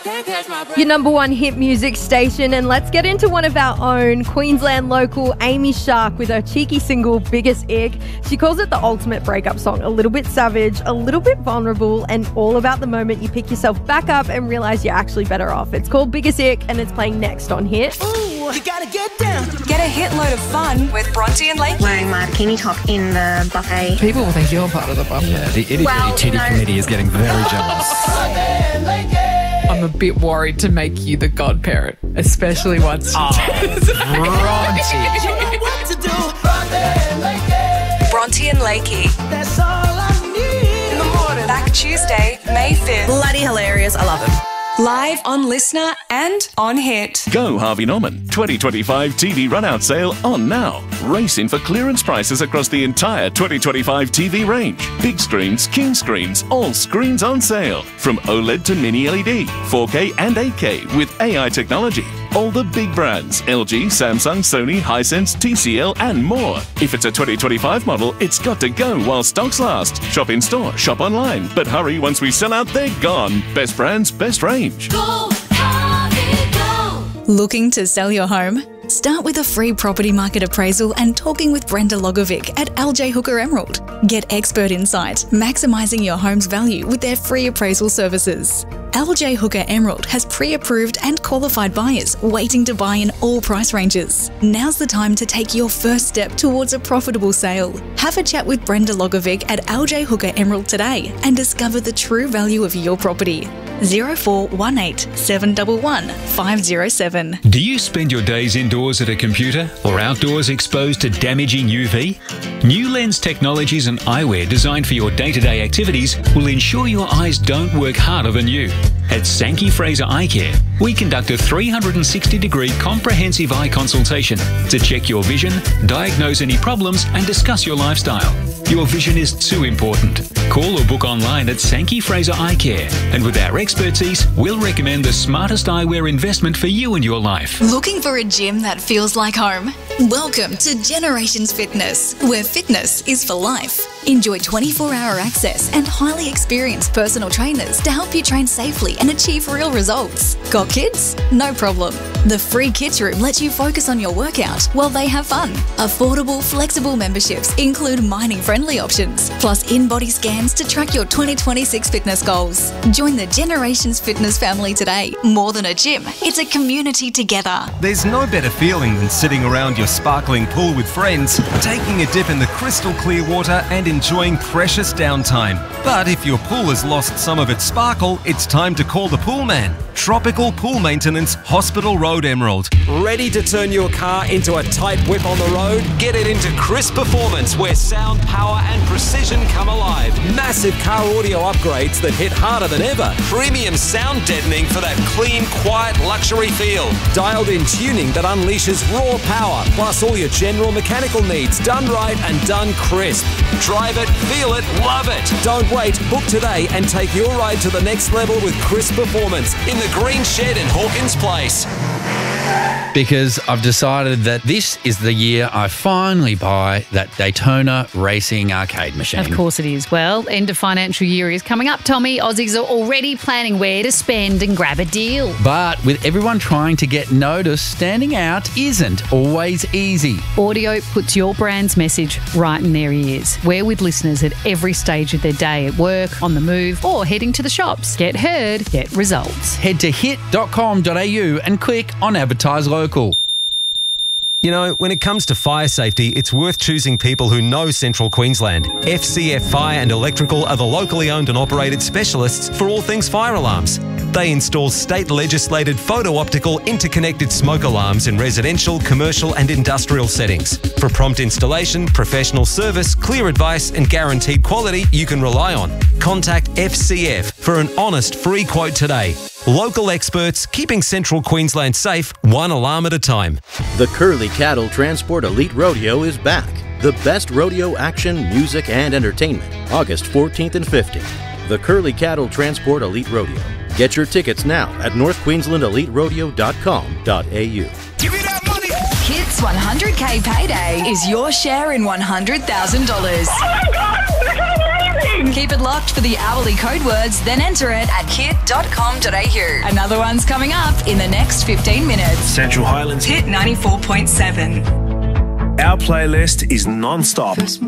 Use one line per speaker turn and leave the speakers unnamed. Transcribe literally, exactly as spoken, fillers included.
Your number one hit music station, and let's get into one of our own, Queensland local Amy Shark with her cheeky single Biggest Ick. She calls it the ultimate breakup song, a little bit savage, a little bit vulnerable, and all about the moment you pick yourself back up and realise you're actually better off. It's called Biggest Ick, and it's playing next on Hit.
Ooh, you gotta get down.
Get a hit load of fun with Bronte and Lakey.
Wearing my bikini top in the buffet.
People will think you're part of the buffet.
Yeah, the itty
Well,
bitty titty
no.
committee is getting very jealous.
I'm a bit worried to make you the godparent, especially once.
Oh,
Bronte and Lakey.
That's all I need in the morning.
Back Tuesday, May fifth.
Bloody hilarious. I love him.
Live on Listener and on Hit.
Go Harvey Norman twenty twenty-five T V run-out sale on now. Race in for clearance prices across the entire twenty twenty-five T V range. Big screens, keen screens, all screens on sale. From OLED to mini L E D, four K and eight K with A I technology. All the big brands, L G, Samsung, Sony, Hisense, T C L and more. If it's a twenty twenty-five model, it's got to go while stocks last. Shop in store, shop online. But hurry, once we sell out, they're gone. Best brands, best range.
Go, Harvey, go.
Looking to sell your home? Start with a free property market appraisal and talking with Brenda Logovic at L J Hooker Emerald. Get expert insight, maximising your home's value with their free appraisal services. L J Hooker Emerald has pre-approved and qualified buyers waiting to buy in all price ranges. Now's the time to take your first step towards a profitable sale. Have a chat with Brenda Logovic at L J Hooker Emerald today and discover the true value of your property. zero four one eight seven one one five zero seven.
Do you spend your days indoors at a computer or outdoors exposed to damaging U V? New Lens Technologies and eyewear designed for your day-to-day activities will ensure your eyes don't work harder than you. At Sankey Fraser Eye Care, we conduct a three hundred sixty degree comprehensive eye consultation to check your vision, diagnose any problems and discuss your lifestyle. Your vision is too important. Call or book online at Sankey Fraser Eye Care, and with our expertise, we'll recommend the smartest eyewear investment for you and your life.
Looking for a gym that feels like home? Welcome to Generations Fitness, where fitness is for life. Enjoy twenty-four hour access and highly experienced personal trainers to help you train safely and achieve real results. Got kids? No problem. The free kids room lets you focus on your workout while they have fun. Affordable, flexible memberships include mining-friendly options, plus in-body scans to track your twenty twenty-six fitness goals. Join the Generations Fitness family today. More than a gym, it's a community together.
There's no better feeling than sitting around your sparkling pool with friends, taking a dip in the crystal clear water and enjoying precious downtime. But if your pool has lost some of its sparkle, it's time to call the pool man. Tropical Pool Maintenance, Hospital Road, Emerald.
Ready to turn your car into a tight whip on the road? Get it into Chris Performance, where sound, power and precision come alive. Massive car audio upgrades that hit harder than ever. Premium sound deadening for that clean, quiet luxury feel. Dialed in tuning that unleashes raw power, plus all your general mechanical needs done right and done crisp. Drive it, feel it, love it. Don't wait. Book today and take your ride to the next level with Chris Performance in the Green Shed in Hawkins Place.
Because I've decided that this is the year I finally buy that Daytona racing arcade machine.
Of course it is. Well, end of financial year is coming up, Tommy. Aussies are already planning where to spend and grab a deal.
But with everyone trying to get noticed, standing out isn't always easy.
Audio puts your brand's message right in their ears. We're with listeners at every stage of their day, at work, on the move, or heading to the shops. Get heard, get results.
Head to hit dot com dot a u and click on Advertise Local.
You know, when it comes to fire safety, it's worth choosing people who know Central Queensland. F C F Fire and Electrical are the locally owned and operated specialists for all things fire alarms. They install state-legislated photo-optical interconnected smoke alarms in residential, commercial and industrial settings. For prompt installation, professional service, clear advice and guaranteed quality you can rely on. Contact F C F for an honest free quote today. Local experts keeping Central Queensland safe, one alarm at a time.
The Curly Cattle Transport Elite Rodeo is back. The best rodeo action, music and entertainment. August fourteenth and fifteenth. The Curly Cattle Transport Elite Rodeo. Get your tickets now at north queensland elite rodeo dot com dot a u.
Give me that money! Hits one hundred K payday is your share in one hundred thousand dollars.
Oh my God! This is amazing!
exciting! Keep it locked for the hourly code words, then enter it at hit dot com dot a u. Another one's coming up in the next fifteen minutes.
Central Highlands
Hit ninety-four point seven.
Our playlist is non-stop.